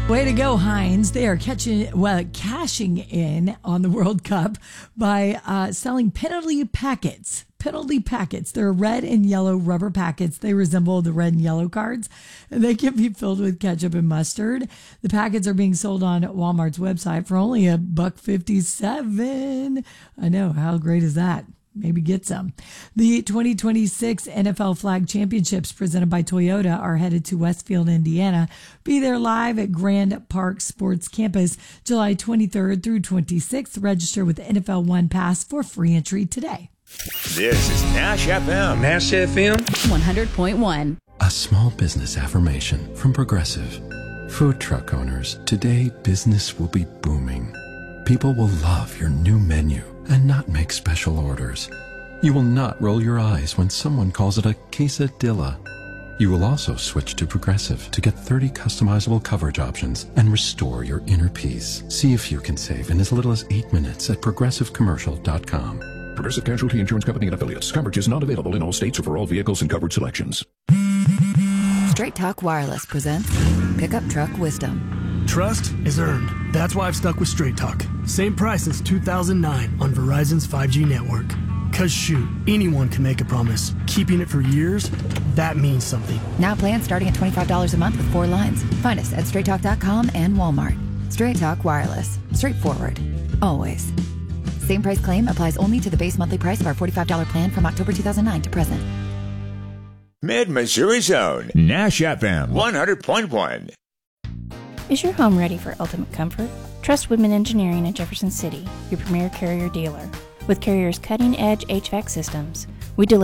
Way to go, Heinz. They are cashing in on the World Cup by selling penalty packets. Penalty packets. They're red and yellow rubber packets. They resemble the red and yellow cards. They can be filled with ketchup and mustard. The packets are being sold on Walmart's website for only $1.57. I know. How great is that? Maybe get some. The 2026 NFL Flag Championships presented by Toyota are headed to Westfield, Indiana. Be there live at Grand Park Sports Campus July 23rd through 26th. Register with the NFL One Pass for free entry today. This is Nash FM. Nash FM 100.1. A small business affirmation from Progressive. Food truck owners, today business will be booming. People will love your new menu and not make special orders. You will not roll your eyes when someone calls it a quesadilla. You will also switch to Progressive to get 30 customizable coverage options and restore your inner peace. See if you can save in as little as 8 minutes at progressivecommercial.com. Progressive Casualty Insurance Company and Affiliates. Coverage is not available in all states or for all vehicles and coverage selections. Straight Talk Wireless presents Pickup Truck Wisdom. Trust is earned. That's why I've stuck with Straight Talk. Same price since 2009 on Verizon's 5G network. Cause shoot, anyone can make a promise. Keeping it for years, that means something. Now plans starting at $25 a month with 4 lines. Find us at straighttalk.com and Walmart. Straight Talk Wireless. Straightforward. Always. Same price claim applies only to the base monthly price of our $45 plan from October 2009 to present. Mid-Missouri Zone. Nash FM 100.1. Is your home ready for ultimate comfort? Trust Woodman Engineering in Jefferson City, your premier Carrier dealer. With Carrier's cutting-edge HVAC systems, we deliver